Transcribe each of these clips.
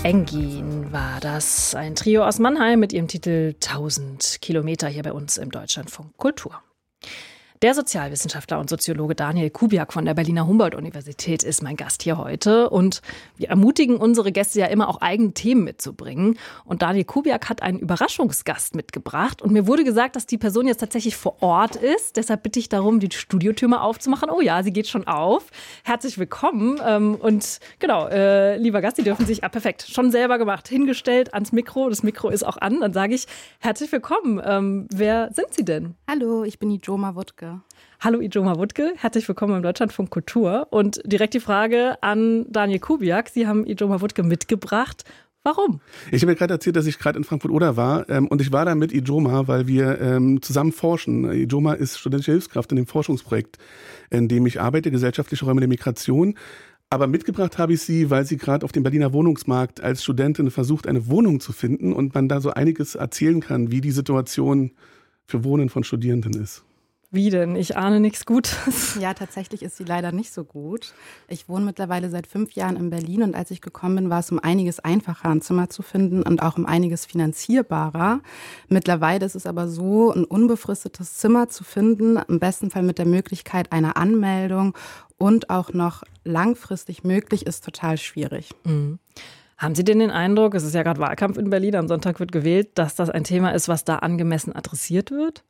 Engin war das, ein Trio aus Mannheim mit ihrem Titel 1000 Kilometer hier bei uns im Deutschlandfunk Kultur. Der Sozialwissenschaftler und Soziologe Daniel Kubiak von der Berliner Humboldt-Universität ist mein Gast hier heute. Und wir ermutigen unsere Gäste ja immer auch eigene Themen mitzubringen. Und Daniel Kubiak hat einen Überraschungsgast mitgebracht. Und mir wurde gesagt, dass die Person jetzt tatsächlich vor Ort ist. Deshalb bitte ich darum, die Studiotür mal aufzumachen. Oh ja, sie geht schon auf. Herzlich willkommen. Und genau, lieber Gast, Sie dürfen sich, perfekt, schon selber gemacht, hingestellt ans Mikro. Das Mikro ist auch an. Dann sage ich herzlich willkommen. Wer sind Sie denn? Hallo, ich bin Ijoma Wuttke. Hallo Ijoma Wuttke, herzlich willkommen im Deutschlandfunk Kultur. Und direkt die Frage an Daniel Kubiak. Sie haben Ijoma Wuttke mitgebracht. Warum? Ich habe ja gerade erzählt, dass ich gerade in Frankfurt-Oder war und ich war da mit Ijoma, weil wir zusammen forschen. Ijoma ist studentische Hilfskraft in dem Forschungsprojekt, in dem ich arbeite, gesellschaftliche Räume der Migration. Aber mitgebracht habe ich sie, weil sie gerade auf dem Berliner Wohnungsmarkt als Studentin versucht, eine Wohnung zu finden und man da so einiges erzählen kann, wie die Situation für Wohnen von Studierenden ist. Wie denn? Ich ahne nichts Gutes. Ja, tatsächlich ist sie leider nicht so gut. Ich wohne mittlerweile seit 5 Jahren in Berlin und als ich gekommen bin, war es um einiges einfacher, ein Zimmer zu finden und auch um einiges finanzierbarer. Mittlerweile ist es aber so, ein unbefristetes Zimmer zu finden, im besten Fall mit der Möglichkeit einer Anmeldung und auch noch langfristig möglich, ist total schwierig. Mhm. Haben Sie denn den Eindruck, es ist ja gerade Wahlkampf in Berlin, am Sonntag wird gewählt, dass das ein Thema ist, was da angemessen adressiert wird?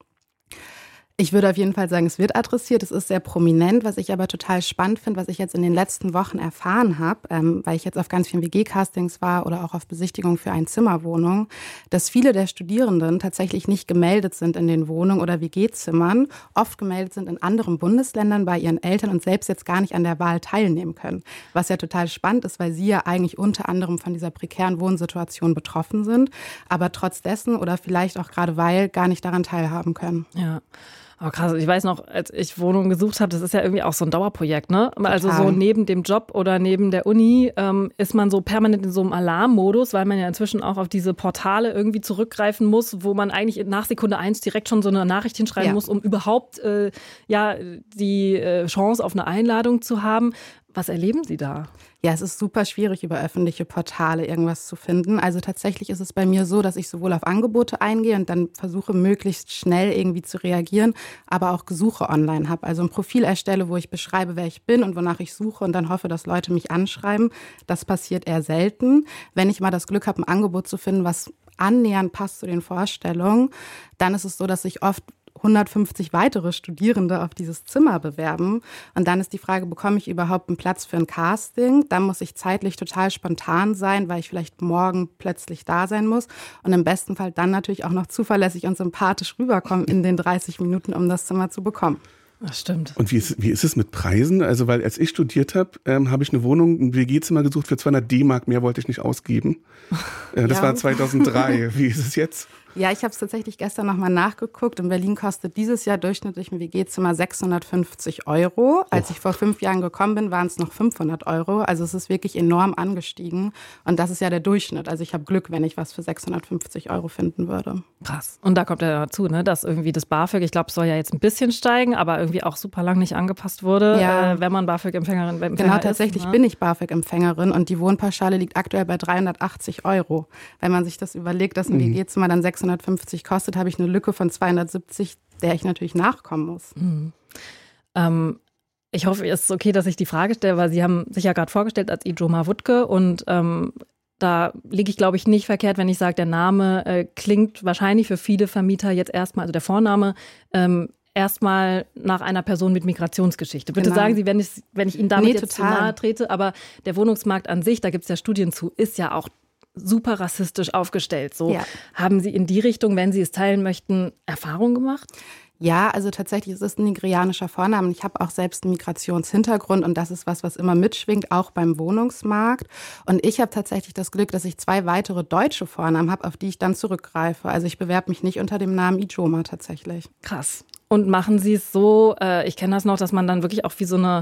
Ich würde auf jeden Fall sagen, es wird adressiert, es ist sehr prominent, was ich aber total spannend finde, was ich jetzt in den letzten Wochen erfahren habe, weil ich jetzt auf ganz vielen WG-Castings war oder auch auf Besichtigungen für Einzimmerwohnungen, dass viele der Studierenden tatsächlich nicht gemeldet sind in den Wohnungen oder WG-Zimmern, oft gemeldet sind in anderen Bundesländern bei ihren Eltern und selbst jetzt gar nicht an der Wahl teilnehmen können. Was ja total spannend ist, weil sie ja eigentlich unter anderem von dieser prekären Wohnsituation betroffen sind, aber trotz dessen oder vielleicht auch gerade weil gar nicht daran teilhaben können. Ja. Oh, krass, ich weiß noch, als ich Wohnungen gesucht habe, das ist ja irgendwie auch so ein Dauerprojekt, ne? Total. Also so neben dem Job oder neben der Uni ist man so permanent in so einem Alarmmodus, weil man ja inzwischen auch auf diese Portale irgendwie zurückgreifen muss, wo man eigentlich nach Sekunde 1 direkt schon so eine Nachricht hinschreiben muss, um überhaupt die Chance auf eine Einladung zu haben. Was erleben Sie da? Ja, es ist super schwierig, über öffentliche Portale irgendwas zu finden. Also tatsächlich ist es bei mir so, dass ich sowohl auf Angebote eingehe und dann versuche, möglichst schnell irgendwie zu reagieren, aber auch Gesuche online habe. Also ein Profil erstelle, wo ich beschreibe, wer ich bin und wonach ich suche und dann hoffe, dass Leute mich anschreiben. Das passiert eher selten. Wenn ich mal das Glück habe, ein Angebot zu finden, was annähernd passt zu den Vorstellungen, dann ist es so, dass ich oft 150 weitere Studierende auf dieses Zimmer bewerben. Und dann ist die Frage, bekomme ich überhaupt einen Platz für ein Casting? Dann muss ich zeitlich total spontan sein, weil ich vielleicht morgen plötzlich da sein muss. Und im besten Fall dann natürlich auch noch zuverlässig und sympathisch rüberkommen in den 30 Minuten, um das Zimmer zu bekommen. Das stimmt. Und wie ist es mit Preisen? Also, weil als ich studiert habe, habe ich eine Wohnung, ein WG-Zimmer gesucht für 200 D-Mark. Mehr wollte ich nicht ausgeben. Das war 2003. Wie ist es jetzt? Ja, ich habe es tatsächlich gestern nochmal nachgeguckt. In Berlin kostet dieses Jahr durchschnittlich ein WG-Zimmer 650 €. Als ich vor 5 Jahren gekommen bin, waren es noch 500 €. Also es ist wirklich enorm angestiegen. Und das ist ja der Durchschnitt. Also ich habe Glück, wenn ich was für 650 € finden würde. Krass. Und da kommt ja dazu, ne, dass irgendwie das BAföG, ich glaube, es soll ja jetzt ein bisschen steigen, aber irgendwie auch super lang nicht angepasst wurde, wenn man BAföG-Empfängerin ist. Genau, tatsächlich bin ich BAföG-Empfängerin und die Wohnpauschale liegt aktuell bei 380 €. Wenn man sich das überlegt, dass ein WG-Zimmer dann 650 kostet, habe ich eine Lücke von 270, der ich natürlich nachkommen muss. Ich hoffe, es ist okay, dass ich die Frage stelle, weil Sie haben sich ja gerade vorgestellt als Ijoma Wuttke und da liege ich, glaube ich, nicht verkehrt, wenn ich sage, der Name klingt wahrscheinlich für viele Vermieter jetzt erstmal, also der Vorname, erstmal nach einer Person mit Migrationsgeschichte. Bitte sagen Sie, wenn ich Ihnen damit jetzt zu nahe trete, aber der Wohnungsmarkt an sich, da gibt es ja Studien zu, ist ja auch super rassistisch aufgestellt. So, haben Sie in die Richtung, wenn Sie es teilen möchten, Erfahrungen gemacht? Ja, also tatsächlich, es ist ein nigerianischer Vorname. Ich habe auch selbst einen Migrationshintergrund und das ist was immer mitschwingt, auch beim Wohnungsmarkt. Und ich habe tatsächlich das Glück, dass ich 2 weitere deutsche Vornamen habe, auf die ich dann zurückgreife. Also ich bewerbe mich nicht unter dem Namen Ijoma tatsächlich. Krass. Und machen Sie es so, ich kenne das noch, dass man dann wirklich auch wie so eine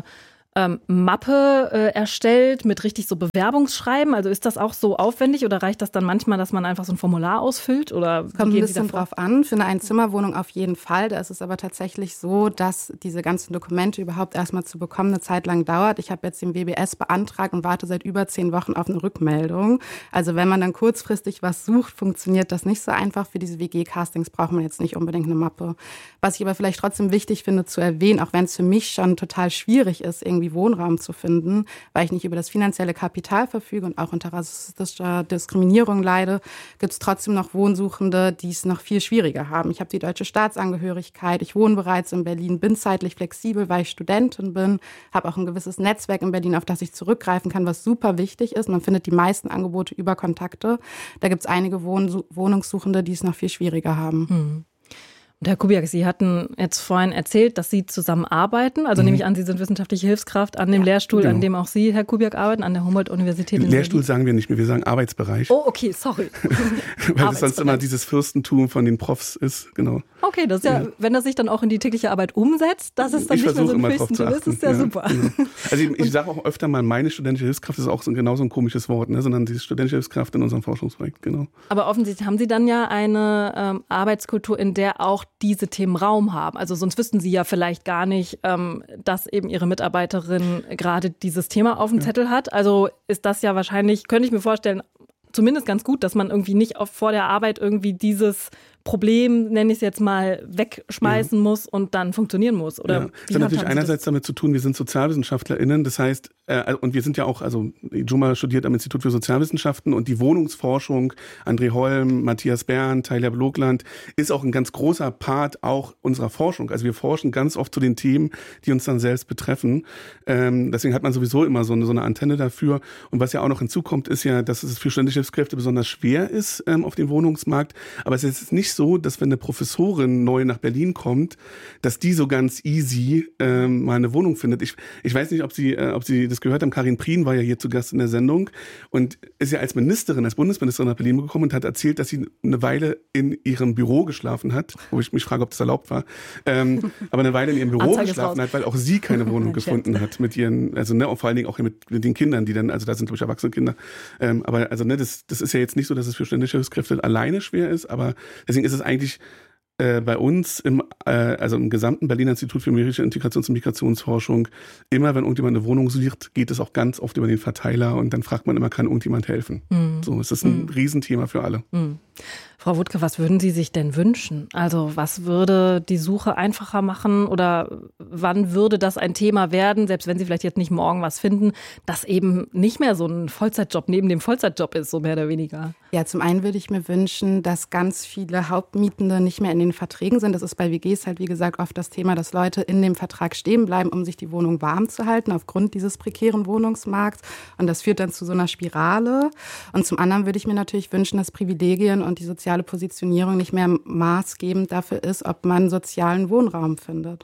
Mappe erstellt mit richtig so Bewerbungsschreiben? Also ist das auch so aufwendig oder reicht das dann manchmal, dass man einfach so ein Formular ausfüllt? Oder kommt ein bisschen drauf an. Für eine Einzimmerwohnung auf jeden Fall. Da ist es aber tatsächlich so, dass diese ganzen Dokumente überhaupt erstmal zu bekommen eine Zeit lang dauert. Ich habe jetzt den WBS beantragt und warte seit über 10 Wochen auf eine Rückmeldung. Also wenn man dann kurzfristig was sucht, funktioniert das nicht so einfach. Für diese WG-Castings braucht man jetzt nicht unbedingt eine Mappe. Was ich aber vielleicht trotzdem wichtig finde zu erwähnen, auch wenn es für mich schon total schwierig ist, irgendwie Wohnraum zu finden, weil ich nicht über das finanzielle Kapital verfüge und auch unter rassistischer Diskriminierung leide, gibt es trotzdem noch Wohnsuchende, die es noch viel schwieriger haben. Ich habe die deutsche Staatsangehörigkeit, ich wohne bereits in Berlin, bin zeitlich flexibel, weil ich Studentin bin, habe auch ein gewisses Netzwerk in Berlin, auf das ich zurückgreifen kann, was super wichtig ist. Man findet die meisten Angebote über Kontakte. Da gibt es einige Wohnungssuchende, die es noch viel schwieriger haben. Und Herr Kubiak, Sie hatten jetzt vorhin erzählt, dass Sie zusammenarbeiten. Also nehme ich an, Sie sind wissenschaftliche Hilfskraft an dem Lehrstuhl, an dem auch Sie, Herr Kubiak, arbeiten, an der Humboldt-Universität in Berlin. Lehrstuhl sagen wir nicht mehr, wir sagen Arbeitsbereich. Oh, okay, sorry. Weil es sonst immer dieses Fürstentum von den Profs ist, genau. Okay, das ist ja, wenn das sich dann auch in die tägliche Arbeit umsetzt, das ist dann nicht mehr so ein Fürstentum. Das ist ja super. Genau. Also ich sage auch öfter mal, meine studentische Hilfskraft ist auch genauso ein komisches Wort, ne? Sondern die studentische Hilfskraft in unserem Forschungsprojekt, genau. Aber offensichtlich haben Sie dann ja eine Arbeitskultur, in der auch diese Themen Raum haben. Also sonst wüssten Sie ja vielleicht gar nicht, dass eben Ihre Mitarbeiterin gerade dieses Thema auf dem Zettel hat. Also ist das ja wahrscheinlich, könnte ich mir vorstellen, zumindest ganz gut, dass man irgendwie nicht vor der Arbeit irgendwie dieses Problem, nenne ich es jetzt mal, wegschmeißen muss und dann funktionieren muss. Oder das hat natürlich einerseits damit zu tun, wir sind SozialwissenschaftlerInnen, das heißt, und wir sind ja auch, also Ijoma studiert am Institut für Sozialwissenschaften und die Wohnungsforschung, André Holm, Matthias Bern, Talia Blokland, ist auch ein ganz großer Part auch unserer Forschung. Also wir forschen ganz oft zu den Themen, die uns dann selbst betreffen. Deswegen hat man sowieso immer so eine Antenne dafür. Und was ja auch noch hinzukommt, ist ja, dass es für studentische Hilfskräfte besonders schwer ist auf dem Wohnungsmarkt. Aber es ist nicht so, dass wenn eine Professorin neu nach Berlin kommt, dass die so ganz easy mal eine Wohnung findet. Ich weiß nicht, ob Sie das gehört haben. Karin Prien war ja hier zu Gast in der Sendung und ist ja als Bundesministerin nach Berlin gekommen und hat erzählt, dass sie eine Weile in ihrem Büro geschlafen hat, wo ich mich frage, ob das erlaubt war, aber eine Weile in ihrem Büro geschlafen hat, weil auch sie keine Wohnung gefunden hat mit ihren, also ne, vor allen Dingen auch mit den Kindern, die dann, also da sind glaube ich erwachsene Kinder, aber also ne, das ist ja jetzt nicht so, dass es für studentische Hilfskräfte alleine schwer ist, aber deswegen ist es eigentlich bei uns im gesamten Berliner Institut für militärische Integrations- und Migrationsforschung, immer wenn irgendjemand eine Wohnung sucht, geht es auch ganz oft über den Verteiler und dann fragt man immer, kann irgendjemand helfen? So, es ist ein Riesenthema für alle. Frau Wuttke, was würden Sie sich denn wünschen? Also was würde die Suche einfacher machen oder wann würde das ein Thema werden, selbst wenn Sie vielleicht jetzt nicht morgen was finden, das eben nicht mehr so ein Vollzeitjob neben dem Vollzeitjob ist, so mehr oder weniger? Ja, zum einen würde ich mir wünschen, dass ganz viele Hauptmietende nicht mehr in den Verträgen sind. Das ist bei WGs halt, wie gesagt, oft das Thema, dass Leute in dem Vertrag stehen bleiben, um sich die Wohnung warm zu halten, aufgrund dieses prekären Wohnungsmarkts. Und das führt dann zu so einer Spirale. Und zum anderen würde ich mir natürlich wünschen, dass Privilegien und die soziale Positionierung nicht mehr maßgebend dafür ist, ob man sozialen Wohnraum findet.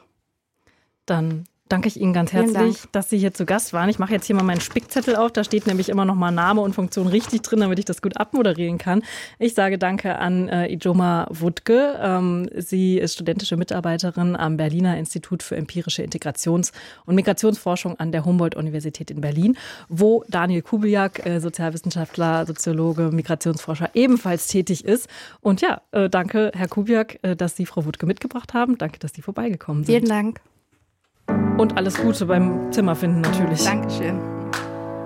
Dann danke ich Ihnen ganz herzlich, dass Sie hier zu Gast waren. Ich mache jetzt hier mal meinen Spickzettel auf. Da steht nämlich immer noch mal Name und Funktion richtig drin, damit ich das gut abmoderieren kann. Ich sage danke an Ijoma Wuttke. Sie ist studentische Mitarbeiterin am Berliner Institut für empirische Integrations- und Migrationsforschung an der Humboldt-Universität in Berlin, wo Daniel Kubiak, Sozialwissenschaftler, Soziologe, Migrationsforscher, ebenfalls tätig ist. Und ja, danke, Herr Kubiak, dass Sie Frau Wuttke mitgebracht haben. Danke, dass Sie vorbeigekommen sind. Vielen Dank. Und alles Gute beim Zimmerfinden natürlich. Dankeschön.